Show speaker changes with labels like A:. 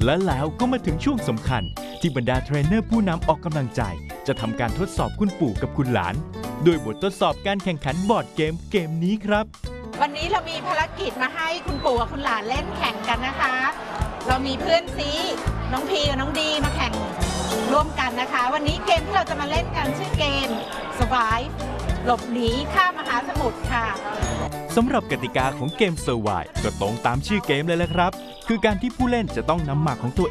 A: และแล้วก็มาถึงช่วงสำคัญที่บรรดาเทรนเนอร์ผู้นำออกกำลังใจจะทำการทดสอบคุณปู่กับคุณหลานโดยบททดสอบการแข่งขันบอร์ดเกมนี้ครับ
B: วันนี้เรามีภารกิจมาให้คุณปู่กับคุณหลานเล่นแข่งกันนะคะเรามีเพื่อนซีน้องพีกับน้องดีมาแข่งร่วมกันนะคะวันนี้เกมที่เราจะมาเล่นกันชื่อเกม Survive หลบหนีข้ามมหาสมุทรค่ะ
A: สำหรับกติกาของเกม Survive ก็ตรงตามชื่อเกมเลยแหละครับคือการที่ผู้เล่นจะต้องนำหมากของตัว